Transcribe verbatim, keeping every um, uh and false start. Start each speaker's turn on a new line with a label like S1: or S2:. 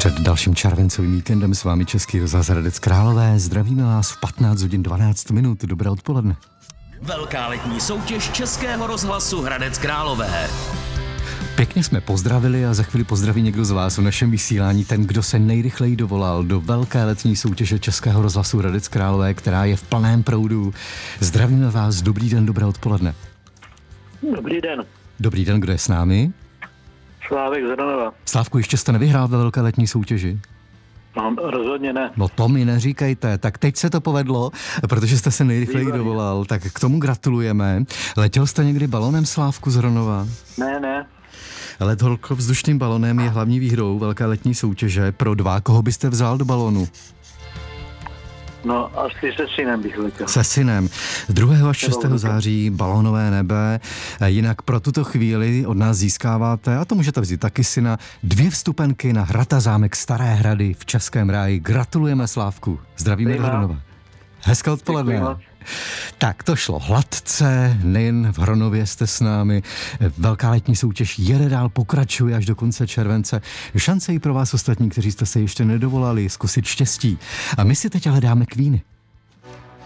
S1: Před dalším červencovým víkendem s vámi Český rozhlas Hradec Králové. Zdravíme vás v patnáct hodin dvanáct minut. Dobré odpoledne.
S2: Velká letní soutěž Českého rozhlasu Hradec Králové.
S1: Pěkně jsme pozdravili a za chvíli pozdraví někdo z vás v našem vysílání, ten, kdo se nejrychleji dovolal do velké letní soutěže Českého rozhlasu Hradec Králové, která je v plném proudu. Zdravíme vás, dobrý den, dobré odpoledne.
S3: Dobrý den.
S1: Dobrý den, kdo je s námi?
S3: Slávek z Hronova.
S1: Slávku, ještě jste nevyhrál ve velké letní soutěži?
S3: No, rozhodně ne.
S1: No to mi neříkejte, tak teď se to povedlo, protože jste se nejrychleji
S3: Výborně.
S1: dovolal, tak k tomu gratulujeme. Letěl jste někdy balonem, Slávku, z Hronova?
S3: Ne, ne.
S1: Let vzdušným balonem je hlavní výhrou velké letní soutěže. Pro dva, koho byste vzal do balonu?
S3: No, asi se synem bych letěl.
S1: Se synem. druhého až šestého září balonové nebe. Jinak pro tuto chvíli od nás získáváte, a to můžete vzít taky syna, dvě vstupenky na hrad a zámek Staré Hrady v Českém ráji. Gratulujeme, Slávku. Zdravíme do Hronova. Hezké odpoledne. Tak to šlo hladce, nejen v Hronově jste s námi. Velká letní soutěž jede dál, pokračuje až do konce července. Šance i pro vás ostatní, kteří jste se ještě nedovolali, zkusit štěstí. A my si teď ale dáme Queeny.